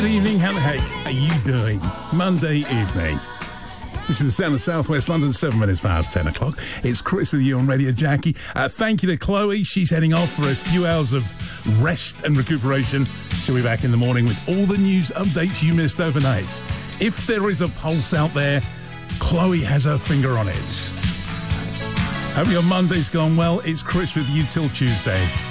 Good evening, how the heck are you doing? Monday evening. This is the sound of Southwest London, 7 minutes past 10 o'clock. It's Chris with you on Radio Jackie. Thank you to Chloe. She's heading off for a few hours of rest and recuperation. She'll be back in the morning with all the news updates you missed overnight. If there is a pulse out there, Chloe has her finger on it. Hope your Monday's gone well. It's Chris with you till Tuesday.